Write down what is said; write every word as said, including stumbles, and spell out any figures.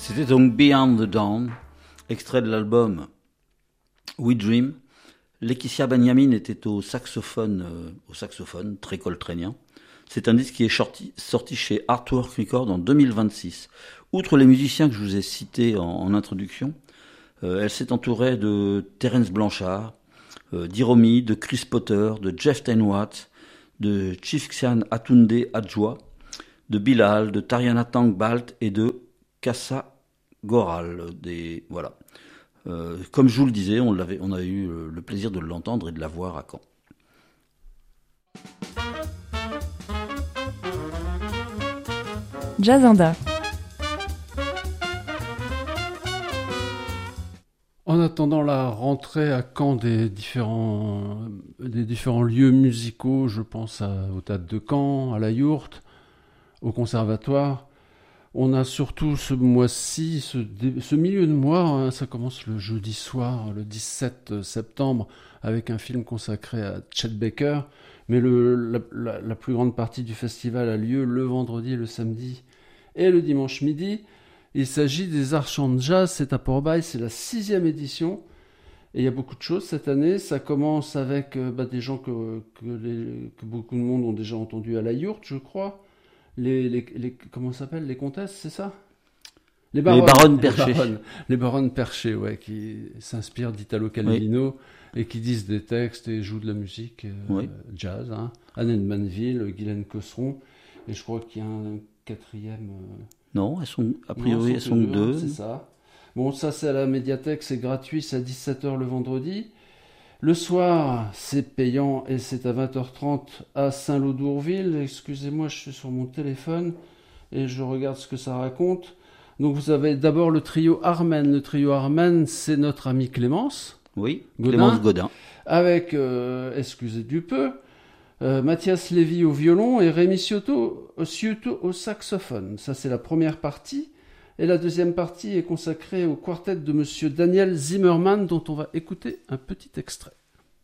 C'était donc Beyond the Dawn, extrait de l'album We Dream. Laetitia Benjamin était au saxophone, euh, au saxophone, très coltrénien. C'est un disque qui est sorti, sorti chez Artwork Records en deux mille vingt-six. Outre les musiciens que je vous ai cités en, en introduction, euh, elle s'est entourée de Terence Blanchard, euh, d'Iromi, de Chris Potter, de Jeff Tenwatt, de Chifxian Atunde Adjoa, de Bilal, de Tariana Tangbalt et de Kassa Goral. Des, voilà. Euh, comme je vous le disais, on, l'avait, on a eu le, le plaisir de l'entendre et de la voir à Caen. Jazzanda. En attendant la rentrée à Caen des différents, des différents lieux musicaux, je pense à, au Théâtre de Caen, à la Yourte, au Conservatoire, on a surtout ce mois-ci, ce, ce milieu de mois, hein, ça commence le jeudi soir, le dix-sept septembre, avec un film consacré à Chet Baker, mais le, la, la, la plus grande partie du festival a lieu le vendredi, le samedi et le dimanche midi. Il s'agit des Archants de Jazz, c'est à Port-Bail, c'est la sixième édition, et il y a beaucoup de choses cette année. Ça commence avec euh, bah, des gens que, que, les, que beaucoup de monde ont déjà entendu à la Yourte, je crois. Les, les, les, comment ça s'appelle, les comtesses, c'est ça? Les baronnes, les baronnes perchées. Les baronnes, les baronnes perchées, ouais, qui s'inspirent d'Italo Calvino oui. et qui disent des textes et jouent de la musique euh, oui. jazz. Hein. Annette Manville, Guylaine Cosseron, et je crois qu'il y a un quatrième. Euh... Non, elles sont, a priori, non, elles sont, elles sont deux. deux. C'est ça. Bon, ça, c'est à la médiathèque, c'est gratuit, c'est à dix-sept heures le vendredi. Le soir, c'est payant et c'est à vingt heures trente à Saint-Lô-d'Ourville. Excusez-moi, je suis sur mon téléphone et je regarde ce que ça raconte. Donc vous avez d'abord le trio Armen. Le trio Armen, c'est notre ami Clémence. Oui, Godin, Clémence Godin. Avec, euh, excusez du peu, euh, Mathias Lévy au violon et Rémi Cioto, Cioto au saxophone. Ça, c'est la première partie. Et la deuxième partie est consacrée au quartet de Monsieur Daniel Zimmerman, dont on va écouter un petit extrait.